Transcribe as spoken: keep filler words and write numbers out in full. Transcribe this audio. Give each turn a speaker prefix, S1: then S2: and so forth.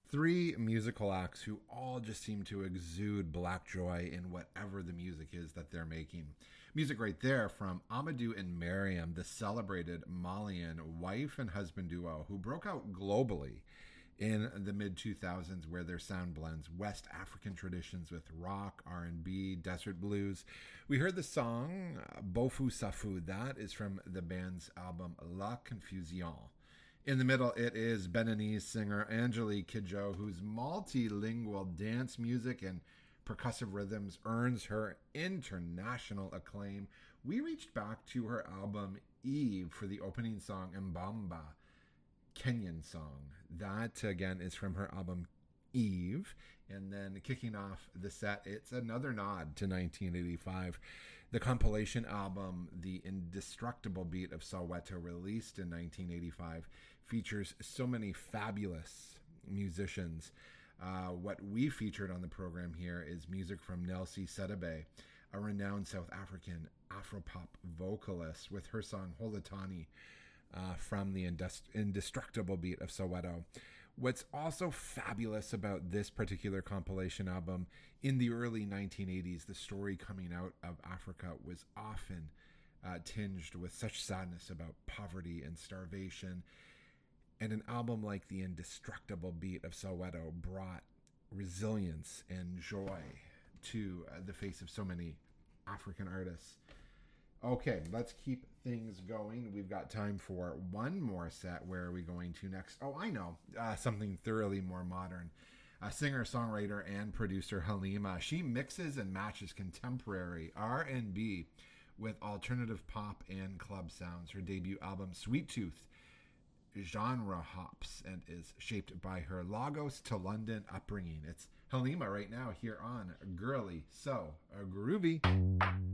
S1: Three musical acts who all just seem to exude black joy in whatever the music is that they're making. Music right there from Amadou and Mariam, the celebrated Malian wife and husband duo who broke out globally in the mid two thousands, where their sound blends West African traditions with rock, R and B, desert blues. We heard the song Bofu Safu. That is from the band's album La Confusion. In the middle, it is Beninese singer Angelique Kidjo, whose multilingual dance music and percussive rhythms earns her international acclaim. We reached back to her album Eve for the opening song Mbamba, Kenyan song. That, again, is from her album Eve. And then kicking off the set, it's another nod to nineteen eighty-five. The compilation album, The Indestructible Beat of Soweto, released in nineteen eighty-five, features so many fabulous musicians. Uh, what we featured on the program here is music from Nelsie Sedebe, a renowned South African Afropop vocalist, with her song Holatani, Uh, from the indust- Indestructible Beat of Soweto. What's also fabulous about this particular compilation album, in the early nineteen eighties, the story coming out of Africa was often uh, tinged with such sadness about poverty and starvation. And an album like The Indestructible Beat of Soweto brought resilience and joy to uh, the face of so many African artists. Okay, let's keep things going. We've got time for one more set. Where are we going to next? Oh, I know. Uh, something thoroughly more modern. A singer, songwriter, and producer, Halima. She mixes and matches contemporary R and B with alternative pop and club sounds. Her debut album, Sweet Tooth, genre hops and is shaped by her Lagos to London upbringing. It's Halima right now here on Girly So Groovy.